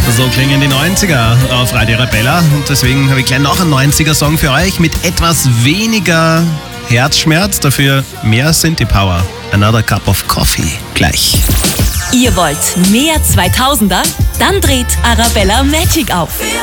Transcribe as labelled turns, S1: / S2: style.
S1: So klingen die 90er auf Radio Arabella. Und deswegen habe ich gleich noch einen 90er-Song für euch mit etwas weniger Herzschmerz, dafür mehr Synthie-Power. Another Cup of Coffee. Gleich.
S2: Ihr wollt mehr 2000er? Dann dreht Arabella Magic auf.